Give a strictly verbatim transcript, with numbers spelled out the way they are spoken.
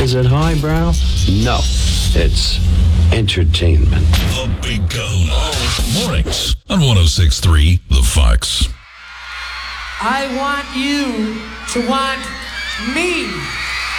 Is it highbrow? No. It's entertainment. The Big Kahuna Mornings on one oh six point three The Fox. I want you to want me.